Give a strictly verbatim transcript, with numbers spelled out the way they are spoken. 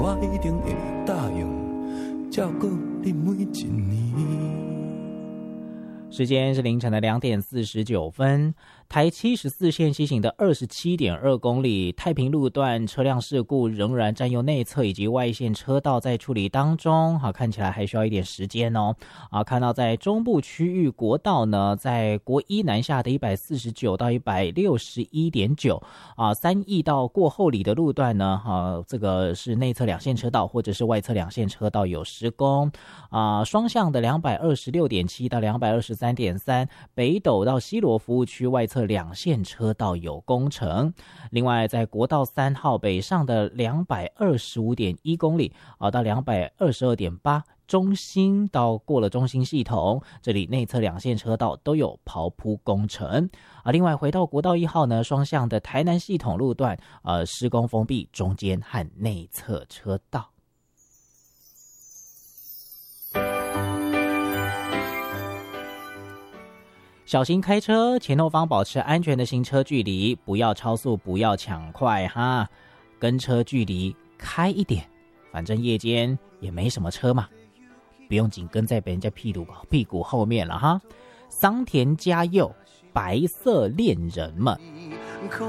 我一定会答应照顾你每一年。 时间是凌晨的两点四十九分，台七十四线西行的二十七点二公里太平路段车辆事故仍然占用内侧以及外线车道在处理当中，好，看起来还需要一点时间哦。啊，看到在中部区域国道呢，在国一南下的一百四十九到一百六十一点九啊，三义到过后里的路段呢，啊，这个是内侧两线车道或者是外侧两线车道有施工啊，双向的两百二十六点七到两百二十三点三，北斗到西螺服务区外侧两线车道有工程。另外，在国道三号北上的两百二十五点一公里啊，到两百二十二点八。中兴到过了中兴系统，这里内侧两线车道都有刨铺工程啊。另外回到国道一号呢，双向的台南系统路段，呃，施工封闭中间和内侧车道。小心开车，前后方保持安全的行车距离，不要超速，不要抢快哈，跟车距离开一点，反正夜间也没什么车嘛，不用紧跟在别人家屁股屁股后面了哈。桑田佳佑，白色恋人们。